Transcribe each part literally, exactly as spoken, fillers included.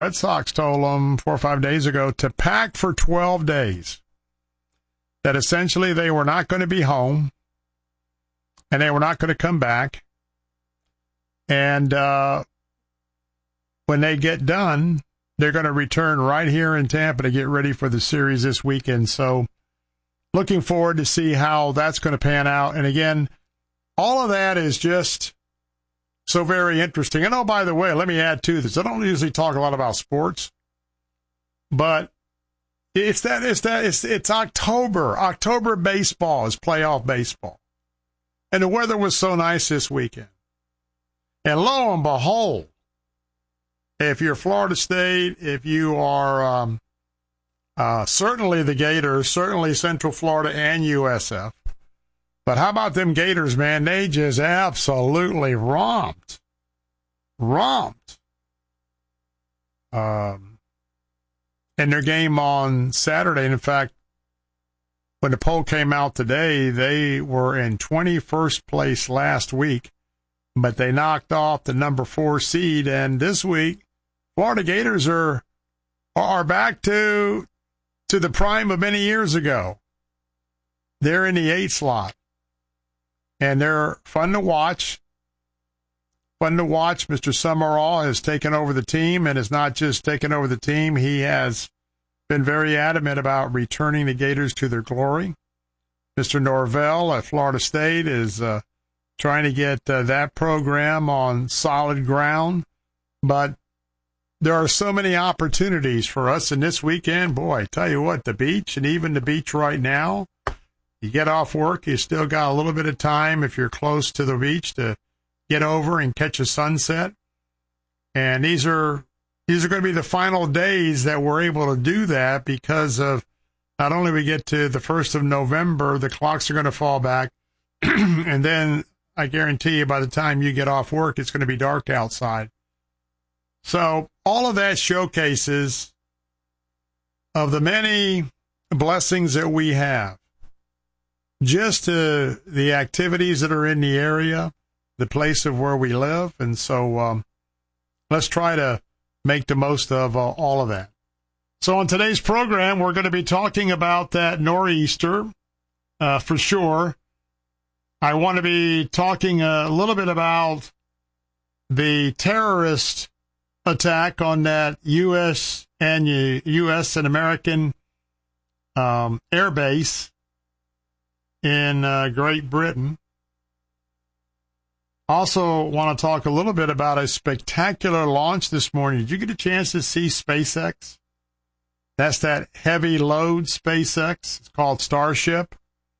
Red Sox told them four or five days ago to pack for twelve days, that essentially they were not going to be home and they were not going to come back. And uh, when they get done, they're going to return right here in Tampa to get ready for the series this weekend. So looking forward to see how that's going to pan out. And again, all of that is just so very interesting. And oh, by the way, let me add to this. I don't usually talk a lot about sports, but it's that it's that it's it's October. October baseball is playoff baseball. And the weather was so nice this weekend. And lo and behold, if you're Florida State, if you are um, uh, certainly the Gators, certainly Central Florida and U S F, but how about them Gators, man? They just absolutely romped. Romped. Um, in their game on Saturday. And in fact, when the poll came out today, they were in twenty-first place last week, but they knocked off the number four seed. And this week, Florida Gators are are back to to the prime of many years ago. They're in the eight slot. And they're fun to watch. Fun to watch. Mister Summerall has taken over the team, and it's not just taken over the team. He has been very adamant about returning the Gators to their glory. Mister Norvell at Florida State is uh, trying to get uh, that program on solid ground. But there are so many opportunities for us. And this weekend, boy, I tell you what, the beach, and even the beach right now, you get off work, you still got a little bit of time if you're close to the beach to get over and catch a sunset. And these are these are going to be the final days that we're able to do that, because of not only we get to the first of November, the clocks are going to fall back. And then I guarantee you by the time you get off work, it's going to be dark outside. So all of that showcases of the many blessings that we have. Just uh, the activities that are in the area, the place of where we live. And so um, let's try to make the most of uh, all of that. So on today's program, we're going to be talking about that nor'easter uh, for sure. I want to be talking a little bit about the terrorist attack on that U S and U S and American um, air base in uh, Great Britain. Also want to talk a little bit about a spectacular launch this morning. Did you get a chance to see SpaceX? That's that heavy load SpaceX. It's called Starship.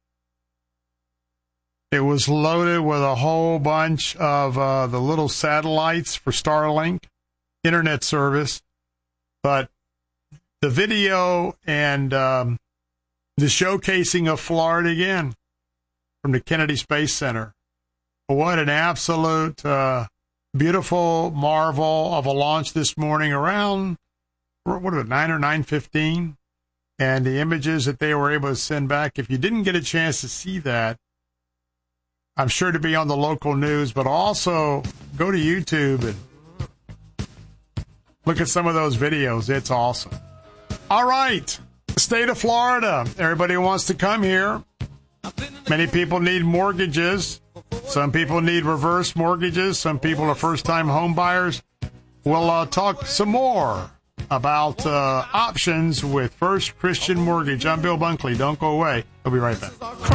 It was loaded with a whole bunch of uh, the little satellites for Starlink internet service. But the video and um, the showcasing of Florida again from the Kennedy Space Center. What an absolute uh, beautiful marvel of a launch this morning around, what was it, nine or nine fifteen? And the images that they were able to send back. If you didn't get a chance to see that, I'm sure to be on the local news, but also go to YouTube and look at some of those videos. It's awesome. All right. The state of Florida. Everybody wants to come here. Many people need mortgages. Some people need reverse mortgages. Some people are first-time home buyers. We'll uh, talk some more about uh, options with First Christian Mortgage. I'm Bill Bunkley. Don't go away. We'll be right back.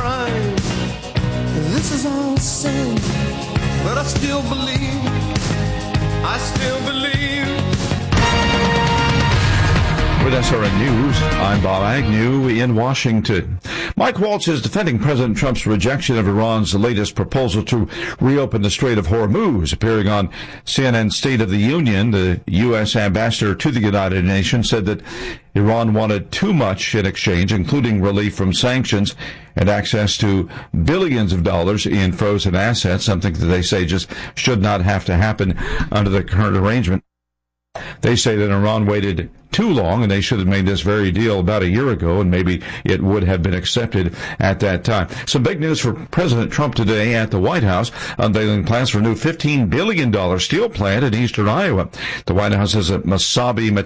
This is all sin, but I still believe. I still believe. With S R N News, I'm Bob Agnew in Washington. Mike Waltz is defending President Trump's rejection of Iran's latest proposal to reopen the Strait of Hormuz. Appearing on C N N's State of the Union, the U S ambassador to the United Nations said that Iran wanted too much in exchange, including relief from sanctions and access to billions of dollars in frozen assets, something that they say just should not have to happen under the current arrangement. They say that Iran waited too long, and they should have made this very deal about a year ago, and maybe it would have been accepted at that time. Some big news for President Trump today at the White House, unveiling plans for a new fifteen billion dollars steel plant in eastern Iowa. The White House says that Masabi